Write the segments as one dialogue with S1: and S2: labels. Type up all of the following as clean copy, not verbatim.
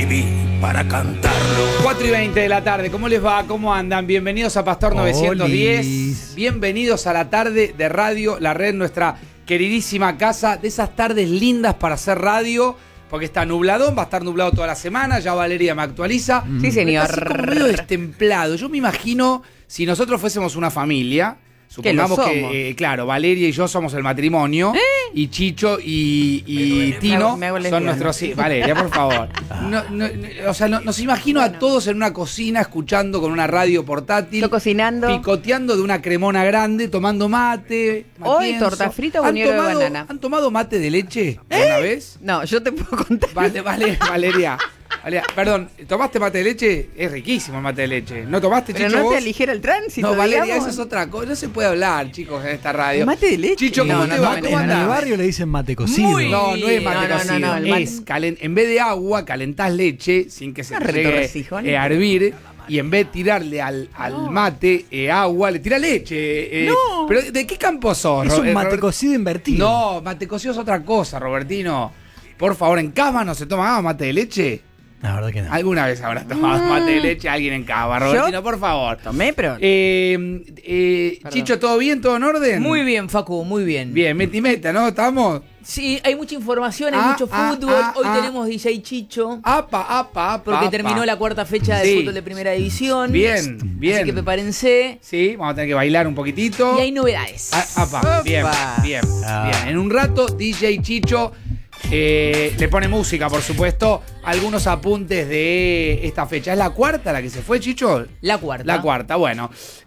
S1: escribí para cantarlo.
S2: 4:20 de la tarde, ¿cómo les va? ¿Cómo andan? Bienvenidos a Pastor 910.
S3: Olis.
S2: Bienvenidos a la tarde de Radio La Red, nuestra queridísima casa. De esas tardes lindas para hacer radio, porque está nubladón, va a estar nublado toda la semana. Ya Valeria me actualiza.
S4: Sí, señor.
S2: Está así como medio destemplado. Yo me imagino, si nosotros fuésemos una familia, supongamos que, claro, Valeria y yo somos el matrimonio, y Chicho y Tino
S4: me hago
S2: son
S4: lesbiana.
S2: nuestros... Sí, Valeria, por favor. O sea, nos imagino a todos en una cocina escuchando con una radio portátil.
S4: Yo cocinando.
S2: Picoteando de una cremona grande, tomando mate.
S4: Hoy
S2: matienzo.
S4: torta frita o
S2: ¿Han
S4: buñuelo de
S2: tomado-
S4: banana?
S2: ¿Han tomado mate de leche alguna vez?
S4: No, yo te puedo contar.
S2: Valeria, perdón, ¿tomaste mate de leche? Es riquísimo el mate de leche. ¿No tomaste,
S4: Pero
S2: Chicho,
S4: no
S2: vos?
S4: te aligera el tránsito.
S2: No, Valeria,
S4: digamos.
S2: eso es otra cosa. No se puede hablar, chicos, en esta radio.
S4: ¿Mate de leche?
S2: Chicho, ¿cómo
S4: No,
S2: te
S4: no,
S2: va?
S4: no,
S2: ¿Cómo
S4: no,
S3: En el
S2: andás?
S3: barrio le dicen mate cocido.
S2: No, no es mate
S4: No,
S2: cocido.
S4: no, el mate-
S2: Es en vez de agua, calentás leche sin que se
S4: Una
S2: te llegue
S4: retorcijón.
S2: a hervir. Y en vez de tirarle al mate agua, le tira leche.
S4: No.
S2: ¿Pero de qué campo sos?
S3: Es un mate
S2: Robert-
S3: cocido invertido.
S2: No, mate cocido es otra cosa, Robertino. Por favor, ¿en Cava no se toma mate de leche?
S3: La verdad que no.
S2: ¿Alguna vez habrás tomado mate de leche alguien en Cava? Robertino, por favor.
S4: Tomé, pero.
S2: Chicho, ¿todo bien? ¿Todo en orden?
S5: Muy bien, Facu, muy bien.
S2: Bien, meta, ¿no? ¿Estamos?
S5: Sí, hay mucha información, hay
S2: Ah,
S5: mucho
S2: ah,
S5: fútbol.
S2: ah,
S5: Hoy
S2: ah.
S5: tenemos DJ Chicho,
S2: Apa.
S5: porque terminó la cuarta fecha del
S2: Sí.
S5: fútbol de primera división.
S2: Bien.
S5: Así que prepárense.
S2: Sí, vamos a tener que bailar un poquitito.
S5: Y hay novedades.
S2: Apa, bien.
S4: Opa.
S2: Bien. En un rato, DJ Chicho le pone música, por supuesto. Algunos apuntes de esta fecha. ¿Es la cuarta la que se fue, Chicho?
S5: La cuarta.
S2: La cuarta, bueno.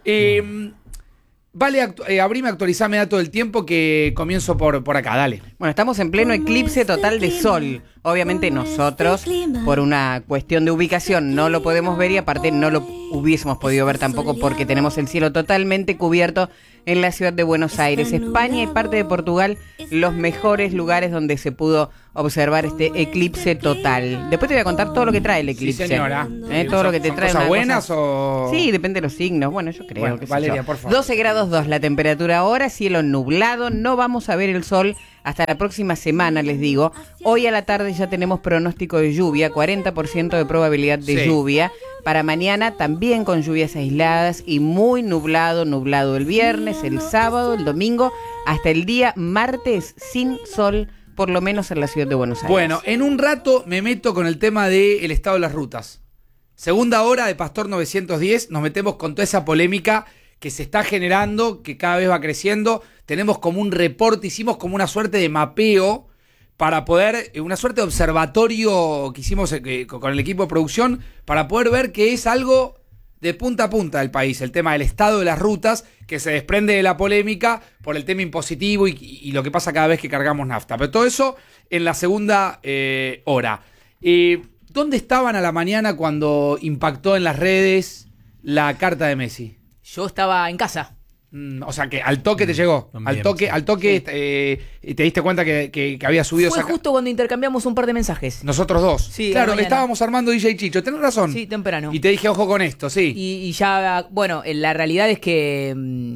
S2: Vale, abrime, actualizame dato del tiempo que comienzo por acá, dale.
S4: Bueno, estamos en pleno eclipse total de sol. Obviamente nosotros, por una cuestión de ubicación, no lo podemos ver y aparte no lo hubiésemos podido ver tampoco porque tenemos el cielo totalmente cubierto en la ciudad de Buenos Aires. España y parte de Portugal, los mejores lugares donde se pudo observar este eclipse total. Después te voy a contar todo lo que trae el eclipse.
S2: Sí, señora.
S4: Todo lo que te
S2: ¿Son
S4: trae.
S2: cosas
S4: una
S2: buenas
S4: cosa-
S2: o...?
S4: Sí, depende de los signos. Bueno, yo creo
S2: Bueno,
S4: que sí.
S2: Valeria, por favor.
S4: 12 grados 2 la temperatura ahora, cielo nublado, no vamos a ver el sol hasta la próxima semana, les digo. Hoy a la tarde ya tenemos pronóstico de lluvia, 40% de probabilidad de
S2: Sí.
S4: lluvia. Para mañana también con lluvias aisladas y muy nublado el viernes, el sábado, el domingo, hasta el día martes sin sol, por lo menos en la ciudad de Buenos Aires.
S2: Bueno, en un rato me meto con el tema del estado de las rutas. Segunda hora de Pastor 910, nos metemos con toda esa polémica que se está generando, que cada vez va creciendo. Tenemos como un reporte, hicimos como una suerte de mapeo para poder, una suerte de observatorio que hicimos con el equipo de producción, para poder ver que es algo de punta a punta del país, el tema del estado de las rutas, que se desprende de la polémica por el tema impositivo y lo que pasa cada vez que cargamos nafta. Pero todo eso en la segunda hora. ¿Dónde estaban a la mañana cuando impactó en las redes la carta de Messi?
S5: Yo estaba en casa.
S2: O sea, que al toque te llegó.
S3: También,
S2: Al toque te diste cuenta que había subido
S5: Fue
S2: esa
S5: justo cuando intercambiamos un par de mensajes.
S2: Nosotros dos.
S5: Sí,
S2: claro,
S5: a la mañana.
S2: estábamos armando DJ Chicho. Tenés razón.
S5: Sí, temprano.
S2: Y te dije, ojo con esto, sí.
S5: Y ya, bueno, la realidad es que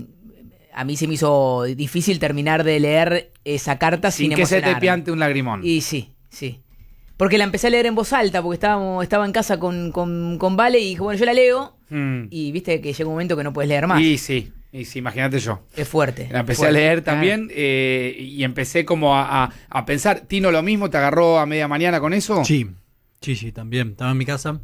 S5: a mí se me hizo difícil terminar de leer esa carta sin
S2: Sin que se te
S5: emocionarme.
S2: piante un lagrimón.
S5: Y sí. Porque la empecé a leer en voz alta, porque estaba en casa con Vale y dije, bueno, yo la leo. Y viste que llega un momento que no puedes leer más.
S2: Y sí, imagínate yo.
S5: Es fuerte.
S2: La empecé
S5: fuerte.
S2: a leer también y empecé como a pensar. Tino, lo mismo, ¿te agarró a media mañana con eso?
S3: Sí, también. Estaba en mi casa.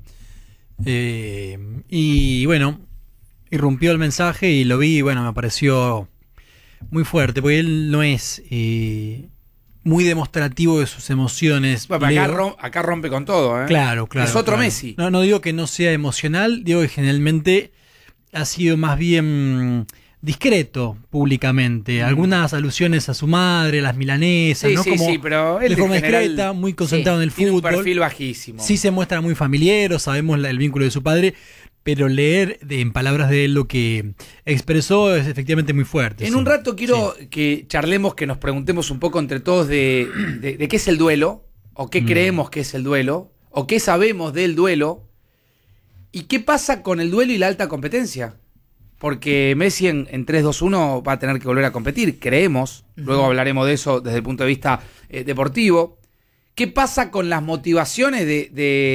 S3: Y bueno, irrumpió el mensaje y lo vi y bueno, me pareció muy fuerte, porque él no es muy demostrativo de sus emociones.
S2: Bueno, pero
S3: Leo.
S2: acá rompe con todo, ¿eh?
S3: Claro.
S2: Es otro
S3: claro.
S2: Messi.
S3: No digo que no sea emocional, digo que generalmente ha sido más bien discreto públicamente. Algunas alusiones a su madre, las milanesas,
S2: Sí,
S3: ¿no?
S2: sí,
S3: Como
S2: sí, pero él
S3: de forma
S2: en general
S3: discreta, muy concentrado en el
S2: tiene un
S3: fútbol.
S2: perfil bajísimo.
S3: Sí se muestra muy familiar, sabemos el vínculo de su padre, pero leer en palabras de él lo que expresó es efectivamente muy fuerte.
S2: En
S3: sí.
S2: un rato quiero
S3: Sí.
S2: que charlemos, que nos preguntemos un poco entre todos de qué es el duelo, o qué creemos que es el duelo, o qué sabemos del duelo, y qué pasa con el duelo y la alta competencia. Porque Messi en 3-2-1 va a tener que volver a competir, creemos. Luego hablaremos de eso desde el punto de vista deportivo. ¿Qué pasa con las motivaciones de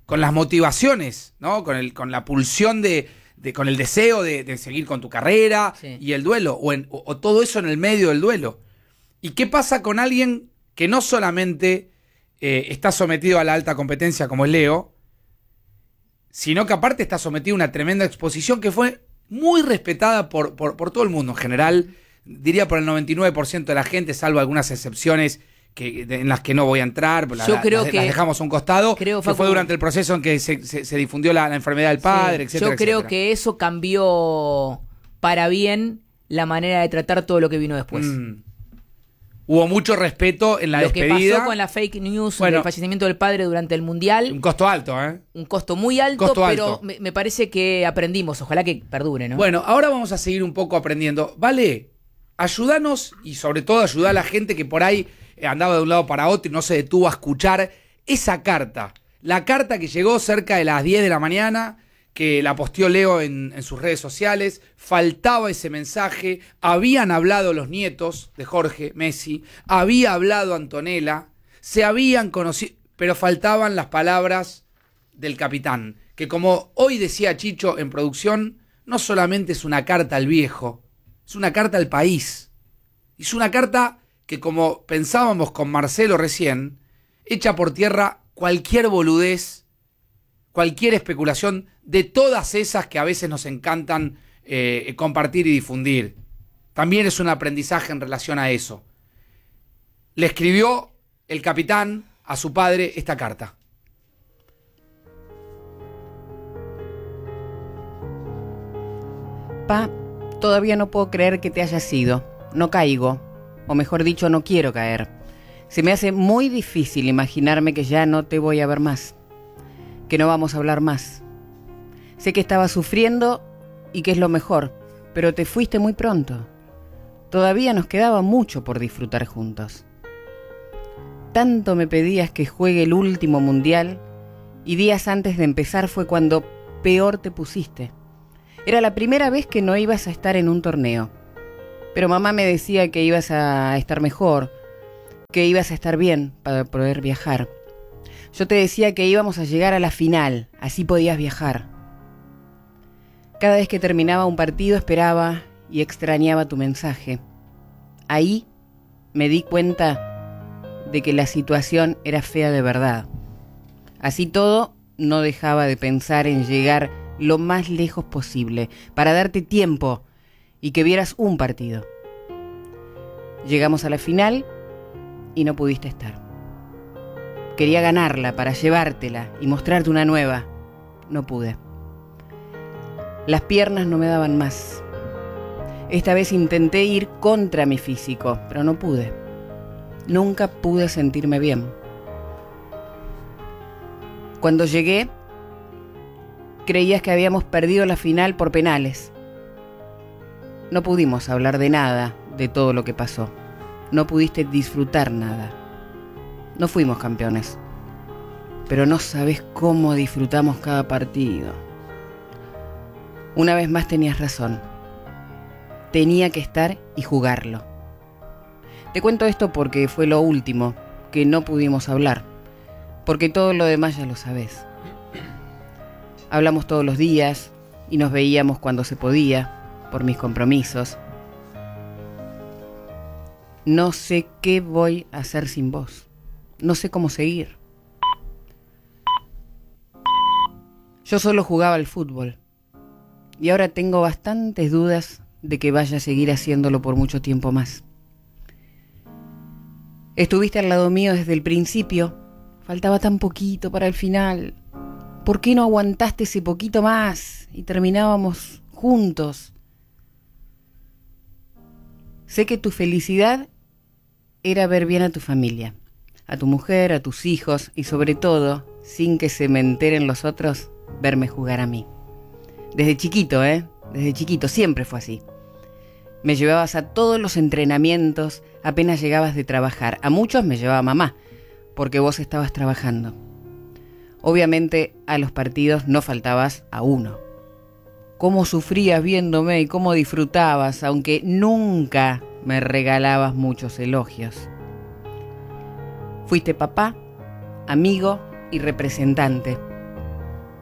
S2: con las motivaciones, ¿no? Con la pulsión con el deseo de seguir con tu carrera y el duelo, o todo eso en el medio del duelo. ¿Y qué pasa con alguien que no solamente está sometido a la alta competencia como es Leo, sino que aparte está sometido a una tremenda exposición que fue muy respetada por todo el mundo en general, diría por el 99% de la gente, salvo algunas excepciones en las que no voy a entrar,
S5: yo creo que
S2: las dejamos a un costado,
S5: creo,
S2: que fue durante el proceso en que se difundió la enfermedad del padre, etcétera.
S5: Yo creo
S2: etcétera.
S5: que eso cambió para bien la manera de tratar todo lo que vino después.
S2: Hubo mucho respeto en la despedida.
S5: Lo que pasó con la fake news del fallecimiento del padre durante el Mundial.
S2: Un costo alto, ¿eh?
S5: Un costo muy alto, pero me parece que aprendimos. Ojalá que perdure, ¿no?
S2: Bueno, ahora vamos a seguir un poco aprendiendo. Vale, ayúdanos y sobre todo ayudar a la gente que por ahí andaba de un lado para otro y no se detuvo a escuchar esa carta. La carta que llegó cerca de las 10 de la mañana, que la posteó Leo en sus redes sociales. Faltaba ese mensaje. Habían hablado los nietos de Jorge Messi. Había hablado Antonella. Se habían conocido, pero faltaban las palabras del capitán. Que como hoy decía Chicho en producción, no solamente es una carta al viejo, es una carta al país. Es una carta que, como pensábamos con Marcelo recién, echa por tierra cualquier boludez, cualquier especulación de todas esas que a veces nos encantan compartir y difundir. También es un aprendizaje en relación a eso. Le escribió el capitán a su padre esta carta.
S4: Pa, todavía no puedo creer que te hayas ido. No caigo, o mejor dicho, no quiero caer. Se me hace muy difícil imaginarme que ya no te voy a ver más, que no vamos a hablar más. Sé que estabas sufriendo y que es lo mejor, pero te fuiste muy pronto. Todavía nos quedaba mucho por disfrutar juntos. Tanto me pedías que juegue el último mundial y días antes de empezar fue cuando peor te pusiste. Era la primera vez que no ibas a estar en un torneo, pero mamá me decía que ibas a estar mejor, que ibas a estar bien para poder viajar. Yo te decía que íbamos a llegar a la final, así podías viajar. Cada vez que terminaba un partido esperaba y extrañaba tu mensaje. Ahí me di cuenta de que la situación era fea de verdad. Así todo, no dejaba de pensar en llegar lo más lejos posible para darte tiempo y que vieras un partido. Llegamos a la final y no pudiste estar. Quería ganarla para llevártela y mostrarte una nueva. No pude. Las piernas no me daban más. Esta vez intenté ir contra mi físico, pero no pude. Nunca pude sentirme bien. Cuando llegué, creías que habíamos perdido la final por penales. No pudimos hablar de nada, de todo lo que pasó. No pudiste disfrutar nada. No fuimos campeones, pero no sabes cómo disfrutamos cada partido. Una vez más tenías razón. Tenía que estar y jugarlo. Te cuento esto porque fue lo último que no pudimos hablar, porque todo lo demás ya lo sabes. Hablamos todos los días y nos veíamos cuando se podía, por mis compromisos. No sé qué voy a hacer sin vos. No sé cómo seguir. Yo solo jugaba al fútbol y ahora tengo bastantes dudas de que vaya a seguir haciéndolo por mucho tiempo más. Estuviste al lado mío desde el principio. Faltaba tan poquito para el final. ¿Por qué no aguantaste ese poquito más y terminábamos juntos? Sé que tu felicidad era ver bien a tu familia, a tu mujer, a tus hijos y sobre todo, sin que se me enteren los otros, verme jugar a mí. Desde chiquito, Desde chiquito, siempre fue así. Me llevabas a todos los entrenamientos apenas llegabas de trabajar. A muchos me llevaba mamá, porque vos estabas trabajando. Obviamente a los partidos no faltabas a uno. Cómo sufrías viéndome y cómo disfrutabas, aunque nunca me regalabas muchos elogios. Fuiste papá, amigo y representante.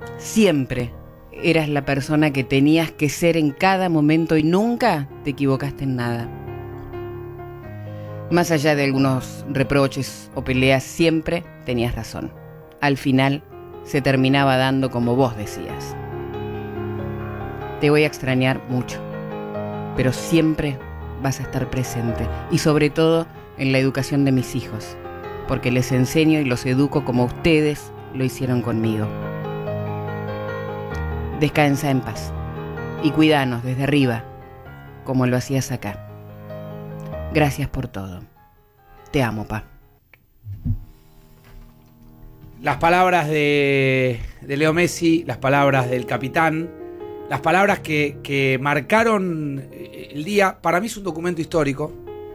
S4: Siempre eras la persona que tenías que ser en cada momento y nunca te equivocaste en nada. Más allá de algunos reproches o peleas, siempre tenías razón. Al final se terminaba dando como vos decías. Te voy a extrañar mucho, pero siempre vas a estar presente y sobre todo en la educación de mis hijos, porque les enseño y los educo como ustedes lo hicieron conmigo. Descansa en paz y cuidanos desde arriba, como lo hacías acá. Gracias por todo. Te amo, pa.
S2: Las palabras de Leo Messi, las palabras del capitán, las palabras que marcaron el día. Para mí es un documento histórico.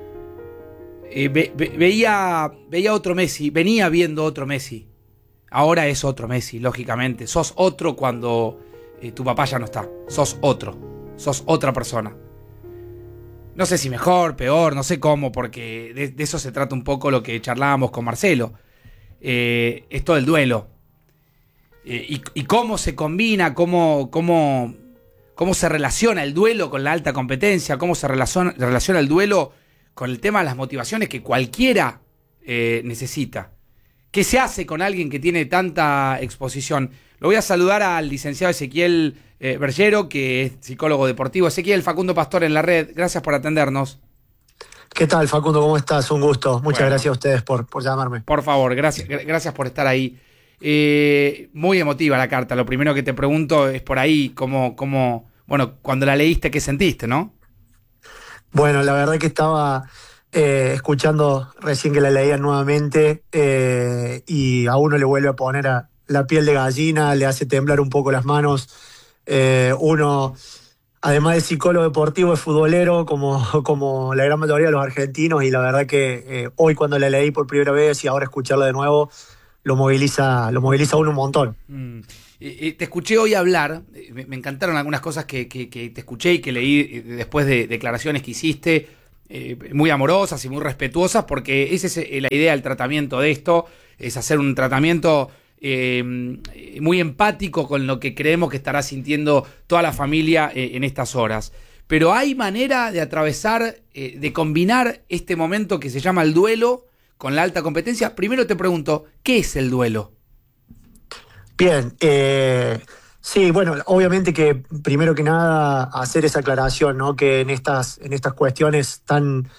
S2: Veía otro Messi, venía viendo otro Messi. Ahora es otro Messi, lógicamente. Sos otro cuando tu papá ya no está. Sos otro. Sos otra persona. No sé si mejor, peor, no sé cómo, porque de eso se trata un poco lo que charlábamos con Marcelo. Esto del duelo. Y cómo se combina, cómo se relaciona el duelo con la alta competencia, cómo se relaciona el duelo con el tema de las motivaciones que cualquiera necesita. ¿Qué se hace con alguien que tiene tanta exposición? Lo voy a saludar al licenciado Ezequiel Bergero, que es psicólogo deportivo. Ezequiel, Facundo Pastor en la red, gracias por atendernos.
S6: ¿Qué tal, Facundo? ¿Cómo estás? Un gusto. Muchas gracias a ustedes por llamarme.
S2: Por favor, gracias por estar ahí. Muy emotiva la carta. Lo primero que te pregunto es por ahí, bueno, cuando la leíste, ¿qué sentiste, no?
S6: Bueno, la verdad que estaba escuchando recién que la leían nuevamente y a uno le vuelve a poner la piel de gallina, le hace temblar un poco las manos. Uno, además de psicólogo deportivo, es futbolero, como la gran mayoría de los argentinos, y la verdad que hoy cuando la leí por primera vez y ahora escucharla de nuevo, lo moviliza a uno un montón.
S2: Te escuché hoy hablar, me encantaron algunas cosas que te escuché y que leí después de declaraciones que hiciste, muy amorosas y muy respetuosas, porque esa es la idea del tratamiento de esto, es hacer un tratamiento muy empático con lo que creemos que estará sintiendo toda la familia en estas horas. Pero hay manera de atravesar, de combinar este momento que se llama el duelo con la alta competencia. Primero te pregunto, ¿qué es el duelo?
S6: Bien, sí, bueno, obviamente que primero que nada hacer esa aclaración, ¿no? Que en estas cuestiones tan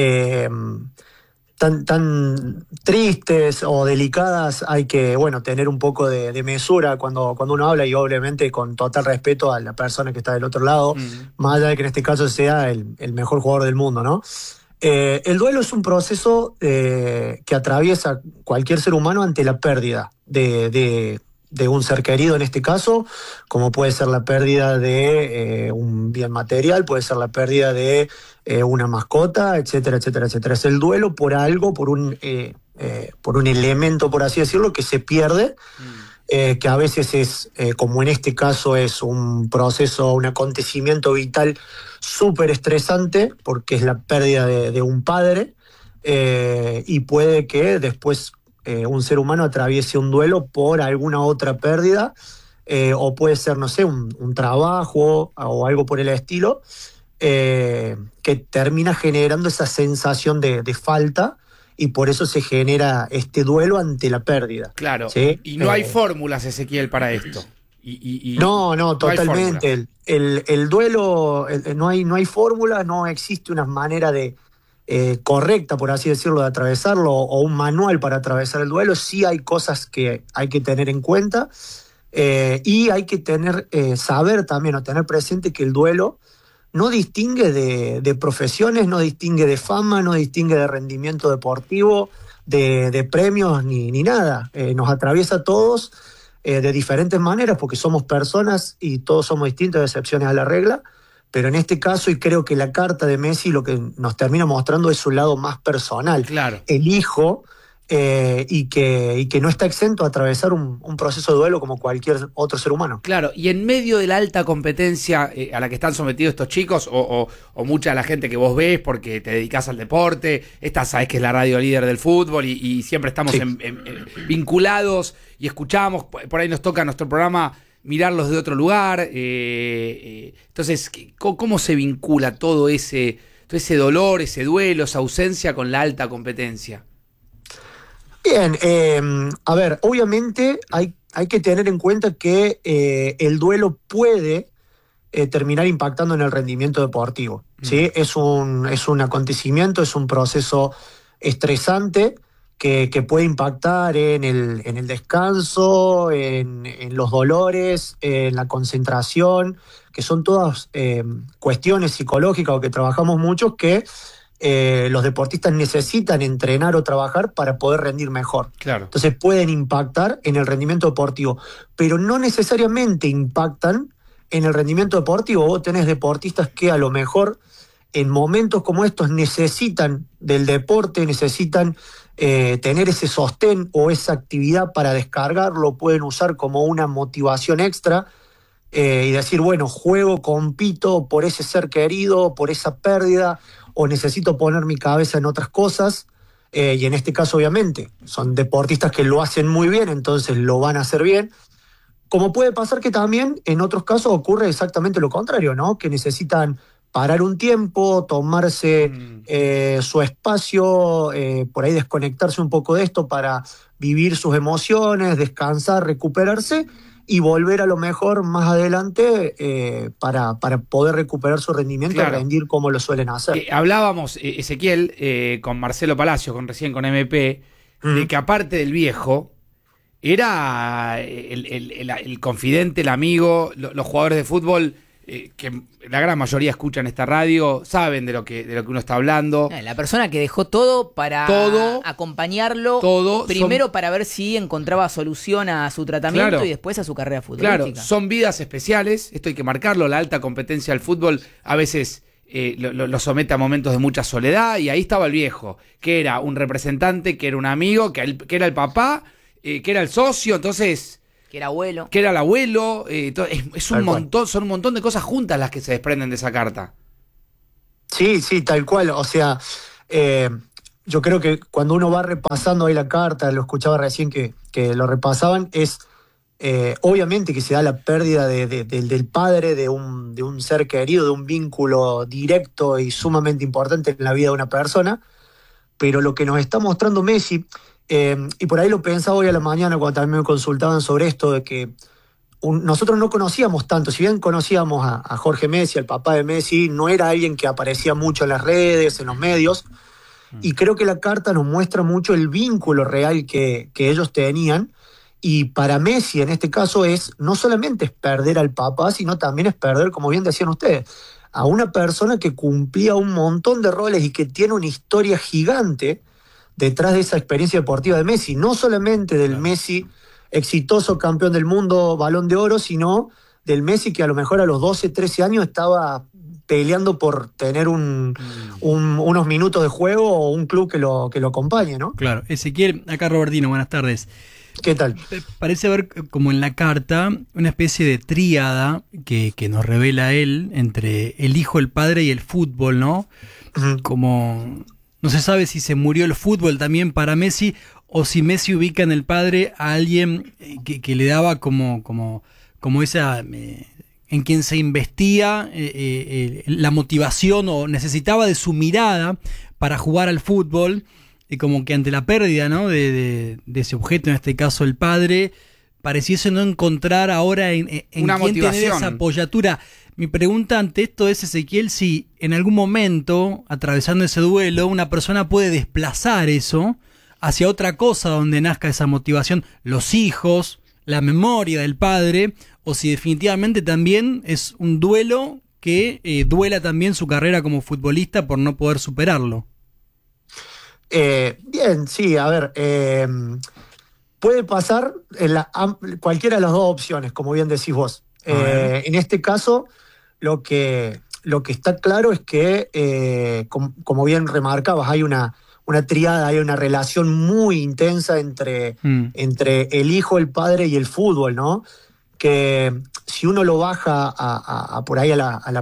S6: tristes o delicadas hay que, bueno, tener un poco de mesura cuando uno habla, y obviamente con total respeto a la persona que está del otro lado, más allá de que en este caso sea el mejor jugador del mundo, ¿no? El duelo es un proceso que atraviesa cualquier ser humano ante la pérdida de un ser querido, en este caso, como puede ser la pérdida de un bien material, puede ser la pérdida de una mascota, etcétera, etcétera, etcétera. Es el duelo por algo, por un elemento, por así decirlo, que se pierde, que a veces es, como en este caso, es un proceso, un acontecimiento vital súper estresante, porque es la pérdida de un padre, y puede que después un ser humano atraviese un duelo por alguna otra pérdida, o puede ser, no sé, un trabajo o algo por el estilo, que termina generando esa sensación de falta, y por eso se genera este duelo ante la pérdida.
S2: Claro,
S6: ¿sí?
S2: Y no hay fórmulas, Ezequiel, para esto.
S6: No, totalmente. El duelo, no hay fórmula, no existe una manera correcta, por así decirlo, de atravesarlo, o un manual para atravesar el duelo. Sí hay cosas que hay que tener en cuenta, y hay que saber también, o tener presente, que el duelo no distingue de profesiones, no distingue de fama, no distingue de rendimiento deportivo, de premios, ni nada. Nos atraviesa a todos de diferentes maneras, porque somos personas y todos somos distintos, excepciones a la regla. Pero en este caso, y creo que la carta de Messi lo que nos termina mostrando es su lado más personal.
S2: Claro.
S6: El hijo y que no está exento a atravesar un proceso de duelo como cualquier otro ser humano.
S2: Claro, y en medio de la alta competencia a la que están sometidos estos chicos, o mucha de la gente que vos ves porque te dedicás al deporte, esta sabés que es la radio líder del fútbol y siempre estamos
S6: Sí.
S2: vinculados y escuchamos, por ahí nos toca nuestro programa mirarlos de otro lugar. Entonces, ¿cómo se vincula todo ese dolor, ese duelo, esa ausencia con la alta competencia?
S6: Bien, a ver, obviamente hay que tener en cuenta que el duelo puede terminar impactando en el rendimiento deportivo, ¿sí? Es un acontecimiento, es un proceso estresante que puede impactar en el descanso, en los dolores, en la concentración, que son todas cuestiones psicológicas o que trabajamos mucho que los deportistas necesitan entrenar o trabajar para poder rendir mejor.
S2: Claro.
S6: Entonces pueden impactar en el rendimiento deportivo, pero no necesariamente impactan en el rendimiento deportivo. Vos tenés deportistas que a lo mejor en momentos como estos necesitan del deporte, necesitan tener ese sostén o esa actividad para descargarlo, pueden usar como una motivación extra y decir, bueno, juego, compito por ese ser querido, por esa pérdida, o necesito poner mi cabeza en otras cosas, y en este caso obviamente son deportistas que lo hacen muy bien, entonces lo van a hacer bien. Como puede pasar que también en otros casos ocurre exactamente lo contrario, ¿no? Que necesitan parar un tiempo, tomarse su espacio, por ahí desconectarse un poco de esto para vivir sus emociones, descansar, recuperarse y volver a lo mejor más adelante para poder recuperar su rendimiento y
S2: Claro.
S6: rendir como lo suelen hacer.
S2: Hablábamos, Ezequiel, con Marcelo Palacio, recién con MP, de que aparte del viejo, era el confidente, el amigo, los jugadores de fútbol, que la gran mayoría escuchan esta radio, saben de lo que uno está hablando.
S5: La persona que dejó todo para
S2: Todo.
S5: acompañarlo,
S2: Todo.
S5: primero para ver si encontraba solución a su tratamiento
S2: Claro.
S5: y después a su carrera futbolística.
S2: Claro, son vidas especiales, esto hay que marcarlo, la alta competencia del fútbol a veces lo somete a momentos de mucha soledad, y ahí estaba el viejo, que era un representante, que era un amigo, que era el papá, que era el socio, entonces,
S5: Que era abuelo.
S2: que era el abuelo, es un
S6: Tal cual.
S2: montón, son un montón de cosas juntas las que se desprenden de esa carta.
S6: Sí, sí, tal cual. O sea, yo creo que cuando uno va repasando ahí la carta, lo escuchaba recién que lo repasaban, es obviamente que se da la pérdida del padre, de un ser querido, de un vínculo directo y sumamente importante en la vida de una persona, pero lo que nos está mostrando Messi, y por ahí lo pensaba hoy a la mañana cuando también me consultaban sobre esto, de que nosotros no conocíamos tanto, si bien conocíamos a Jorge Messi, al papá de Messi, no era alguien que aparecía mucho en las redes, en los medios, y creo que la carta nos muestra mucho el vínculo real que ellos tenían, y para Messi en este caso no solamente es perder al papá, sino también es perder, como bien decían ustedes, a una persona que cumplía un montón de roles y que tiene una historia gigante detrás de esa experiencia deportiva de Messi, no solamente del Messi exitoso campeón del mundo, Balón de Oro, sino del Messi que a lo mejor a los 12, 13 años estaba peleando por tener unos minutos de juego o un club que lo acompañe, ¿no?
S3: Claro. Ezequiel, acá Robertino, buenas tardes.
S6: ¿Qué tal?
S3: Parece haber, como en la carta, una especie de tríada que nos revela él entre el hijo, el padre y el fútbol, ¿no?
S6: Ujú.
S3: Como no se sabe si se murió el fútbol también para Messi o si Messi ubica en el padre a alguien que le daba como esa en quien se investía la motivación o necesitaba de su mirada para jugar al fútbol, y como que ante la pérdida, ¿no?, de ese objeto, en este caso el padre, pareciese no encontrar ahora en
S2: Una
S3: quién tener
S2: motivación.
S3: esa apoyatura. Mi pregunta ante esto es, Ezequiel, si en algún momento, atravesando ese duelo, una persona puede desplazar eso hacia otra cosa donde nazca esa motivación, los hijos, la memoria del padre, o si definitivamente también es un duelo que duela también su carrera como futbolista por no poder superarlo.
S6: Bien, sí, a ver, puede pasar cualquiera de las dos opciones, como bien decís vos. En este caso, lo que está claro es que, como bien remarcabas, hay una una tríada, hay una relación muy intensa entre el hijo, el padre y el fútbol, ¿no? Que si uno lo baja por ahí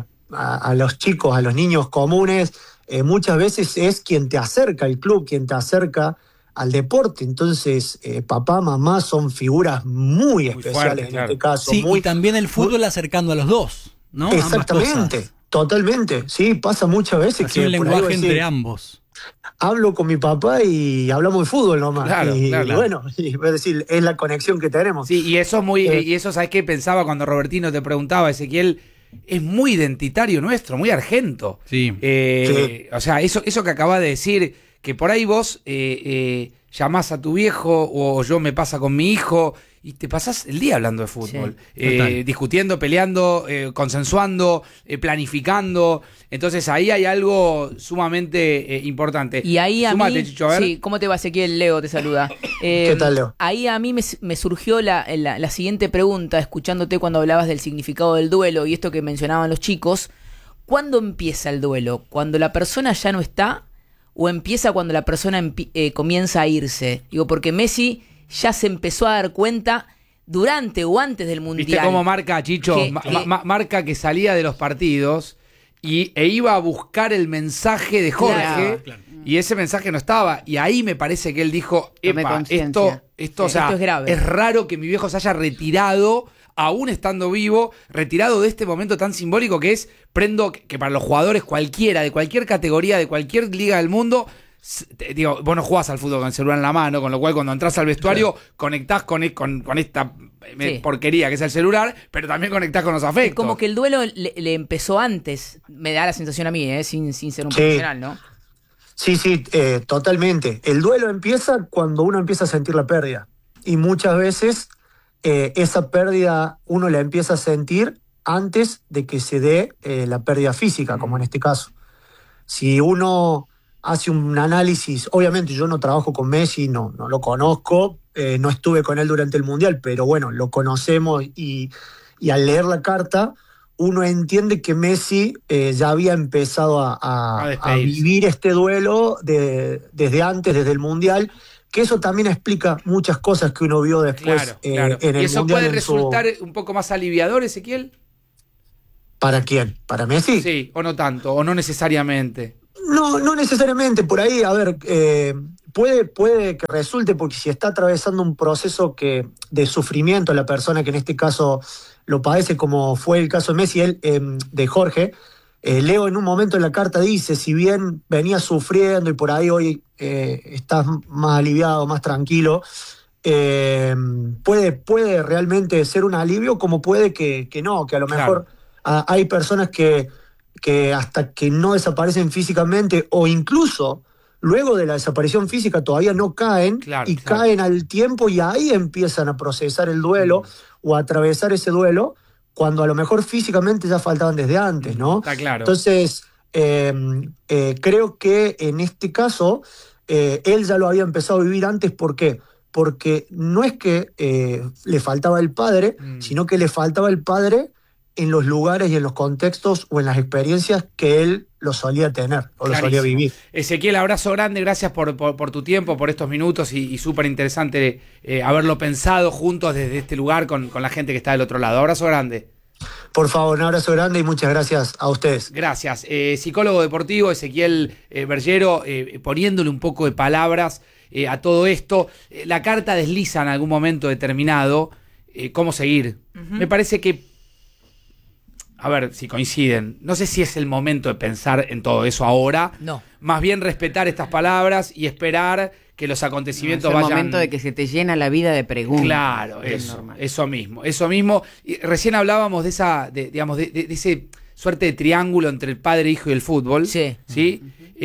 S6: a los chicos, a los niños comunes, muchas veces es quien te acerca al club, quien te acerca al deporte. Entonces, papá, mamá son figuras muy especiales
S2: fuertes,
S6: en
S2: claro.
S6: este caso.
S3: Sí, y también el fútbol acercando a los dos, ¿no?
S6: Exactamente, totalmente. Sí, pasa muchas veces
S3: Así
S6: que
S3: un
S6: por ahí
S3: lenguaje
S6: voy a decir,
S3: entre ambos.
S6: hablo con mi papá y hablamos de fútbol nomás.
S2: Claro,
S6: y
S2: claro.
S6: bueno, y voy a decir, es la conexión que tenemos.
S2: Sí, y eso es muy, y eso, ¿sabes qué pensaba cuando Robertino te preguntaba, Ezequiel? Es muy identitario nuestro, muy argento.
S3: Sí.
S6: Sí.
S2: O sea, eso que acabas de decir, que por ahí vos llamás a tu viejo, o yo me pasa con mi hijo, y te pasás el día hablando de fútbol. Discutiendo, peleando, consensuando, planificando. Entonces ahí hay algo sumamente importante.
S5: Y ahí a
S2: Súmate,
S5: mí,
S2: Chicho, a ver.
S5: sí, ¿cómo te va, Ezequiel? Leo te saluda.
S6: ¿Qué tal, Leo?
S5: Ahí a mí me surgió la siguiente pregunta, escuchándote cuando hablabas del significado del duelo y esto que mencionaban los chicos. ¿Cuándo empieza el duelo? ¿Cuando la persona ya no está o empieza cuando la persona comienza a irse? Digo, porque Messi ya se empezó a dar cuenta durante o antes del Mundial.
S2: ¿Viste cómo marca, Chicho?
S5: Que-
S2: Marca que salía de los partidos e iba a buscar el mensaje de Jorge.
S5: Claro.
S2: Y ese mensaje no estaba. Y ahí me parece que él dijo,
S4: Tomé
S2: epa,
S4: conciencia.
S2: esto, o
S5: Sí,
S2: sea,
S5: esto es grave.
S2: raro que mi viejo se haya retirado, aún estando vivo, retirado de este momento tan simbólico que es, que para los jugadores cualquiera, de cualquier categoría, de cualquier liga del mundo, digo, vos no jugás al fútbol con el celular en la mano, con lo cual cuando entras al vestuario conectás con esta
S5: Sí.
S2: porquería que es el celular, pero también conectás con los afectos.
S5: Es como que el duelo le empezó antes, me da la sensación a mí, sin ser un
S6: Sí.
S5: profesional, ¿no?
S6: Sí, totalmente. El duelo empieza cuando uno empieza a sentir la pérdida. Y muchas veces esa pérdida uno la empieza a sentir antes de que se dé la pérdida física, como en este caso. Si uno hace un análisis, obviamente yo no trabajo con Messi, no lo conozco, no estuve con él durante el Mundial, pero bueno, lo conocemos y al leer la carta uno entiende que Messi ya había empezado a
S2: despedirse.
S6: vivir este duelo desde antes, desde el Mundial, que eso también explica muchas cosas que uno vio después
S2: Claro.
S6: en el
S2: ¿Y eso
S6: Mundial.
S2: puede resultar un poco más aliviador, Ezequiel?
S6: ¿Para quién? ¿Para Messi?
S2: Sí, o no tanto, o no necesariamente.
S6: No necesariamente, por ahí, a ver, puede que resulte, porque si está atravesando un proceso de sufrimiento la persona que en este caso lo padece, como fue el caso de Messi, de Jorge, Leo en un momento en la carta dice, si bien venía sufriendo y por ahí hoy estás más aliviado, más tranquilo, puede realmente ser un alivio, como puede que no, que a lo mejor hay personas que hasta que no desaparecen físicamente o incluso luego de la desaparición física todavía no caen caen al tiempo y ahí empiezan a procesar el duelo o a atravesar ese duelo cuando a lo mejor físicamente ya faltaban desde antes, ¿no?
S2: Está claro.
S6: Entonces, creo que en este caso él ya lo había empezado a vivir antes. ¿Por qué? Porque no es que le faltaba el padre, sino que le faltaba el padre en los lugares y en los contextos o en las experiencias que él lo solía tener o lo solía vivir.
S2: Ezequiel, abrazo grande, gracias por tu tiempo, por estos minutos y súper interesante haberlo pensado juntos desde este lugar con la gente que está del otro lado. Abrazo grande.
S6: Por favor, un abrazo grande y muchas gracias a ustedes.
S2: Gracias. Psicólogo deportivo, Ezequiel Bergero, poniéndole un poco de palabras a todo esto. La carta desliza en algún momento determinado cómo seguir. Me parece que, a ver si coinciden, no sé si es el momento de pensar en todo eso ahora.
S5: No.
S2: Más bien respetar estas palabras y esperar que los acontecimientos
S4: es el
S2: vayan...
S4: momento de que se te llena la vida de preguntas.
S2: Claro,
S4: Es
S2: eso
S4: normal.
S2: mismo. Y recién hablábamos de ese suerte de triángulo entre el padre, hijo y el fútbol.
S5: Sí.
S2: ¿Sí?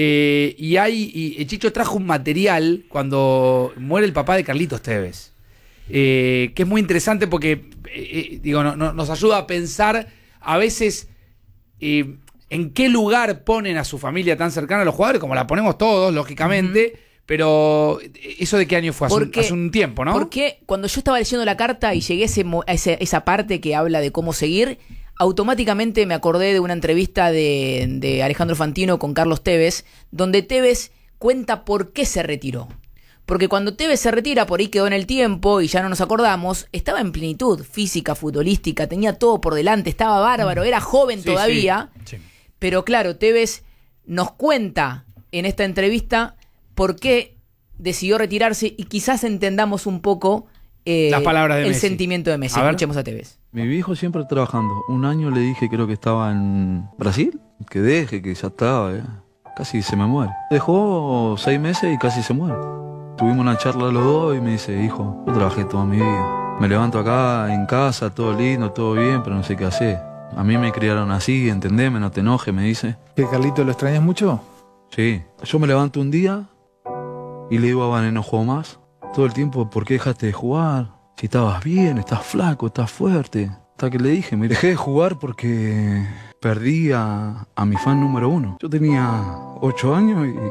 S2: Y Chicho trajo un material cuando muere el papá de Carlitos Tevez. Que es muy interesante porque nos ayuda a pensar a veces en qué lugar ponen a su familia tan cercana a los jugadores, como la ponemos todos, lógicamente. Pero ¿eso de qué año fue? Hace un tiempo, ¿no?
S5: Porque cuando yo estaba leyendo la carta y llegué a esa parte que habla de cómo seguir, automáticamente me acordé de una entrevista de Alejandro Fantino con Carlos Tevez, donde Tevez cuenta por qué se retiró. Porque cuando Tevez se retira, por ahí quedó en el tiempo y ya no nos acordamos, estaba en plenitud física, futbolística, tenía todo por delante, estaba bárbaro, era joven todavía.
S3: Sí.
S5: Pero claro, Tevez nos cuenta en esta entrevista por qué decidió retirarse y quizás entendamos un poco
S2: las palabras de
S5: el
S2: Messi.
S5: sentimiento de Messi.
S2: A ver.
S5: Escuchemos a Tevez.
S7: Mi viejo siempre trabajando. Un año le dije, creo que estaba en Brasil, que deje, que ya estaba, casi se me muere. Dejó 6 meses y casi se muere. Tuvimos una charla los dos y me dice, hijo, yo trabajé toda mi vida. Me levanto acá en casa, todo lindo, todo bien, pero no sé qué hacer. A mí me criaron así, entendeme, no te enojes, me dice.
S8: ¿Que Carlito lo extrañas mucho?
S7: Sí. Yo me levanto un día y le digo a Vane, no juego más. Todo el tiempo, ¿por qué dejaste de jugar? Si estabas bien, estás flaco, estás fuerte. Hasta que le dije, me dejé de jugar porque perdí a mi fan número 1. Yo tenía 8 años y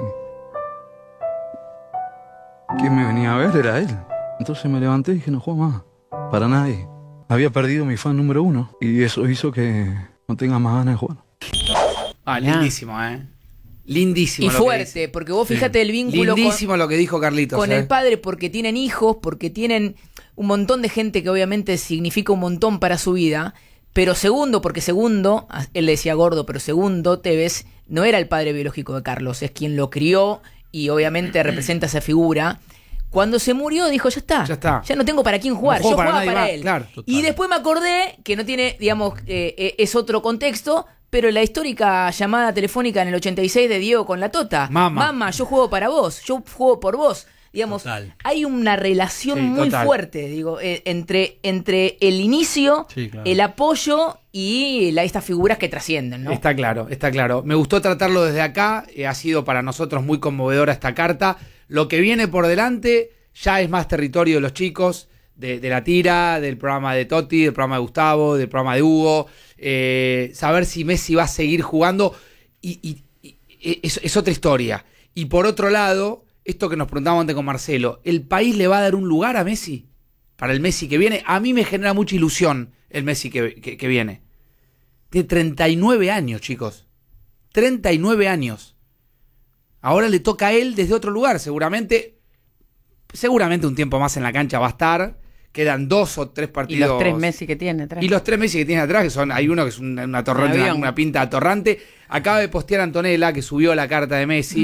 S7: quien me venía a ver era él. Entonces me levanté y dije, no juego más, para nadie. Había perdido a mi fan número 1 y eso hizo que no tenga más ganas de jugar.
S2: Lindísimo, Lindísimo.
S5: Y
S2: lo que
S5: fuerte,
S2: dice.
S5: porque vos fíjate el vínculo
S2: Lindísimo lo que dijo Carlitos.
S5: con el padre, porque tienen hijos, porque tienen un montón de gente que obviamente significa un montón para su vida. Pero segundo, porque segundo, él le decía gordo, pero segundo, Tevez no era el padre biológico de Carlos, es quien lo crió y obviamente representa esa figura. Cuando se murió dijo, ya está. Ya no tengo para quién jugar,
S2: No juego
S5: yo
S2: para
S5: jugaba
S2: nadie
S5: para
S2: más,
S5: él.
S2: claro.
S5: Y después me acordé que no tiene, digamos, es otro contexto, pero la histórica llamada telefónica en el 86 de Diego con la Tota. Mamá, yo juego para vos, yo juego por vos. Digamos,
S3: Total.
S5: hay una relación muy fuerte, digo, entre el inicio, el apoyo y estas figuras que trascienden, ¿no?
S2: Está claro. Me gustó tratarlo desde acá, ha sido para nosotros muy conmovedora esta carta. Lo que viene por delante ya es más territorio de los chicos, de la tira, del programa de Totti, del programa de Gustavo, del programa de Hugo. Saber si Messi va a seguir jugando y es otra historia. Y por otro lado, esto que nos preguntábamos antes con Marcelo, ¿el país le va a dar un lugar a Messi? Para el Messi que viene. A mí me genera mucha ilusión el Messi que viene. Tiene 39 años, chicos. 39 años. Ahora le toca a él desde otro lugar, seguramente un tiempo más en la cancha va a estar. Quedan 2 o 3 partidos.
S4: Y los 3 Messi que tiene atrás.
S2: Y los 3 Messi que tiene atrás, que son, hay uno que es una torrente, una pinta atorrante. Acaba de postear Antonella, que subió la carta de Messi.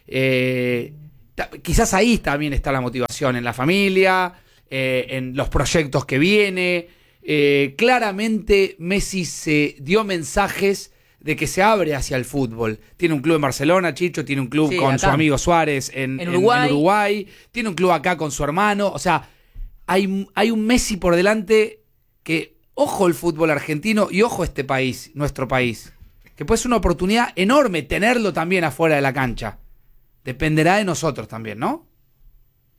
S2: Quizás ahí también está la motivación, en la familia, en los proyectos que viene. Claramente Messi se dio mensajes de que se abre hacia el fútbol. Tiene un club en Barcelona, Chicho, tiene un club con acá su amigo Suárez en Uruguay, tiene un club acá con su hermano. O sea, hay un Messi por delante que, ojo el fútbol argentino y ojo este país, nuestro país, que puede ser una oportunidad enorme tenerlo también afuera de la cancha. Dependerá de nosotros también, ¿no?